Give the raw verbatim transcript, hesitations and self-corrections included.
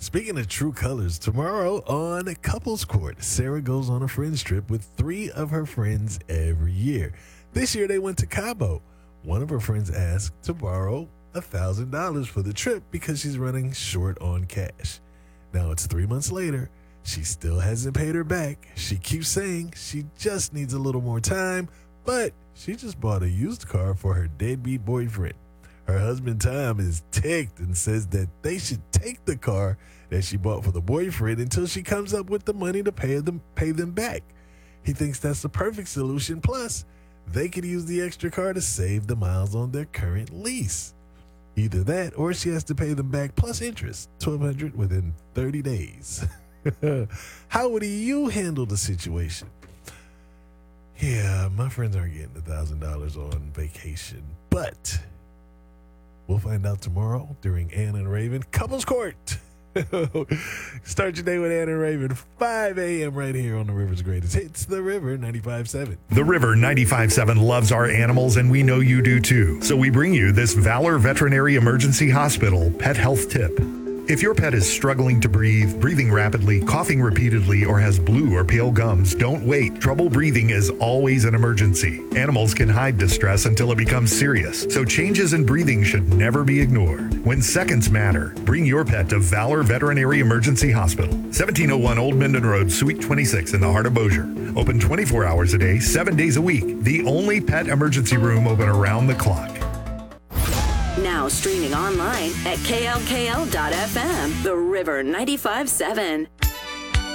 Speaking of true colors, tomorrow on Couples Court, Sarah goes on a friends trip with three of her friends every year. This year they went to Cabo. One of her friends asked to borrow one thousand dollars for the trip because she's running short on cash. Now it's three months later. She still hasn't paid her back. She keeps saying she just needs a little more time, but she just bought a used car for her deadbeat boyfriend. Her husband, Tom, is ticked and says that they should take the car that she bought for the boyfriend until she comes up with the money to pay them, pay them back. He thinks that's the perfect solution. Plus, they could use the extra car to save the miles on their current lease. Either that or she has to pay them back plus interest, twelve hundred dollars within thirty days. How would you handle the situation? Yeah, my friends aren't getting one thousand dollars on vacation, but we'll find out tomorrow during Ann and Raven Couples Court. Start your day with Ann and Raven, five a.m. right here on the River's Greatest Hits, The River ninety-five point seven. The River ninety-five point seven loves our animals, and we know you do too. So we bring you this Valor Veterinary Emergency Hospital pet health tip. If your pet is struggling to breathe, breathing rapidly, coughing repeatedly, or has blue or pale gums, don't wait. Trouble breathing is always an emergency. Animals can hide distress until it becomes serious, so changes in breathing should never be ignored. When seconds matter, bring your pet to Valor Veterinary Emergency Hospital, seventeen oh one Old Minden Road, Suite twenty-six in the heart of Bossier. Open twenty-four hours a day, seven days a week. The only pet emergency room open around the clock. Now streaming online at K L K L dot F M, The River ninety-five point seven.